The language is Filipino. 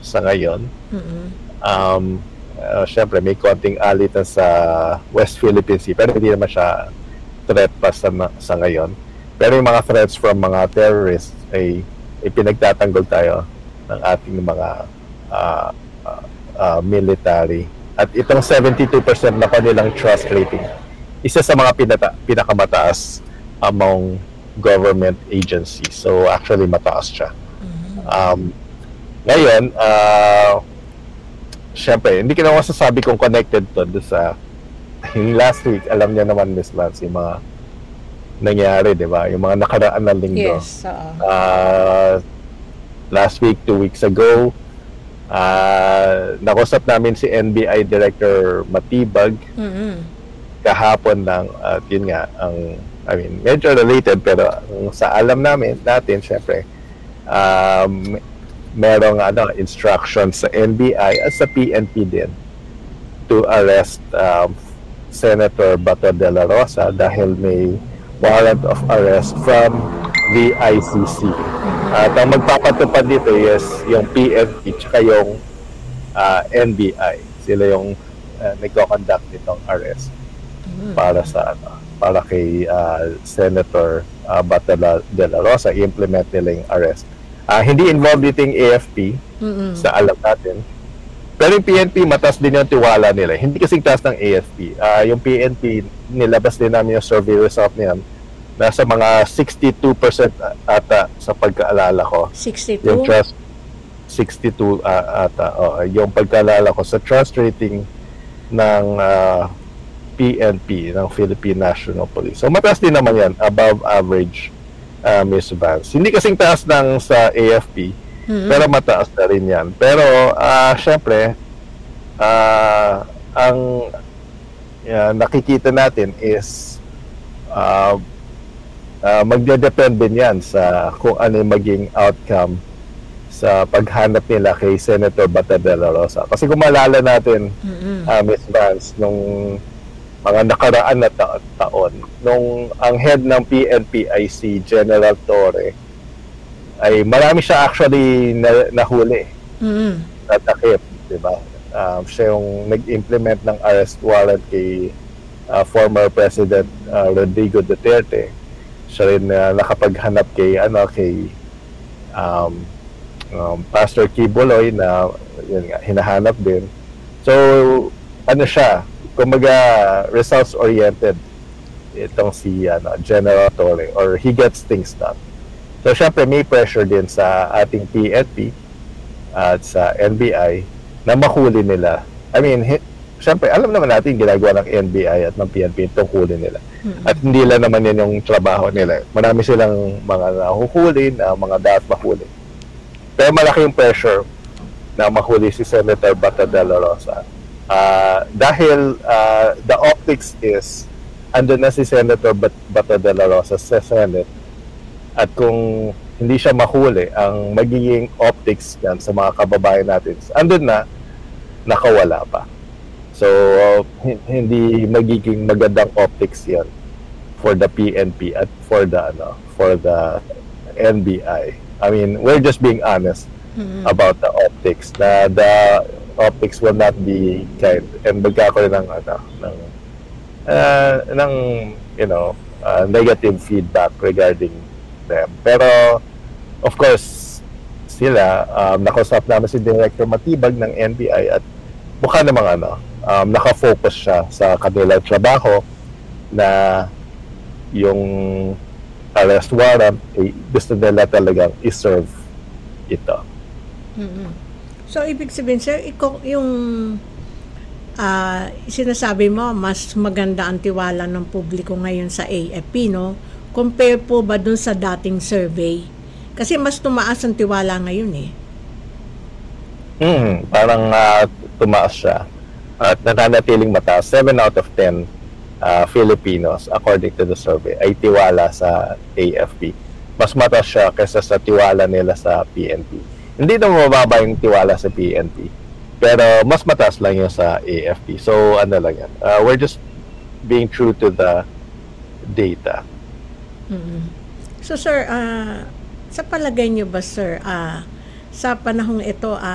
sa ngayon. Mm. Syempre, may konting alitan sa West Philippine Sea, pero hindi naman siya threat pa sa ngayon. Pero yung mga threats from mga terrorists ay pinagtatanggol tayo ng ating mga uh, military. At itong 72% na kanilang trust rating, isa sa mga pinakamataas among government agencies. So actually mataas siya. Ngayon, syempre, hindi ko na masasabi kung connected to sa yung last week, alam niya naman, Miss Vance, yung mga nangyari, di ba? Yung mga nakaraan na linggo. Yes. Last week, 2 weeks ago, nakusap namin si NBI Director Matibag kahapon lang, at yun nga, medyo related, pero sa alam natin, syempre, merong instructions sa NBI at sa PNP din to arrest Senator Bato de la Rosa dahil may warrant of arrest from the ICC. At ang magpapatupad dito is yung PNP tsaka yung NBI. Sila yung nagko-conduct nitong arrest para kay Senator Bato de la Rosa. I-implement nila yung arrest. Hindi involved dito yung AFP sa alam natin. Pero yung PNP, mataas din yung tiwala nila. Hindi kasing taas ng AFP. Yung PNP, nilabas din namin yung survey result niyan. Nasa mga 62% ata sa pagkaalala ko. 62? Yung trust, 62 ata. Yung pagkaalala ko sa trust rating ng PNP, ng Philippine National Police. So mataas din naman yan, above average. Miss Vance. Hindi kasing taas ng sa AFP, pero mataas na rin yan. Pero, syempre, ang nakikita natin is magdedepend din yan sa kung ano yung maging outcome sa paghanap nila kay Senator Bato de la Rosa. Kasi kung maalala natin, Miss Vance, nung mga nakaraan na taon, nung ang head ng PNP ay si General Torre, ay marami siya actually nahuli. Natakip, di ba? Siya yung nag-implement ng arrest warrant kay former President Rodrigo Duterte. Siya rin nakapaghanap kay Pastor Kibuloy na yun nga, hinahanap din. So, siya, kumbaga results-oriented itong si General Torre, or he gets things done. So, syempre, may pressure din sa ating PNP at sa NBI na mahuli nila. Syempre, alam naman natin ginagawa ng NBI at ng PNP itong huli nila. At hindi lang naman yun yung trabaho nila. Marami silang mga nahuhuli na mga dapat mahuli. Pero malaki yung pressure na mahuli si Senator Bato de la Rosa. Dahil the optics is andun na si Senator Bato de la Rosa sa Senate, at kung hindi siya mahuli, ang magiging optics yan sa mga kababayan natin, andun na, nakawala pa. So hindi magiging magandang optics yan for the PNP at for the NBI. We're just being honest about the optics. The optics will not be kind, and magkakaroon ng negative feedback regarding them. Pero of course sila, nakausap namin si Director Matibag ng NBI at mukha namang nakafocus siya sa kanilang trabaho, na yung arrest warrant gusto nila talagang i-serve ito. So, ibig sabihin, sir, yung sinasabi mo, mas maganda ang tiwala ng publiko ngayon sa AFP, no? Compare po ba dun sa dating survey? Kasi mas tumaas ang tiwala ngayon, eh. Parang tumaas siya. At nananatiling mataas. 7 out of 10 Filipinos, according to the survey, ay tiwala sa AFP. Mas mataas siya kaysa sa tiwala nila sa PNP. Hindi na mababa yung tiwala sa PNP, pero mas mataas lang yung sa AFP. So, lang yan. We're just being true to the data. So, sir, sa palagay niyo ba, sir, sa panahong ito,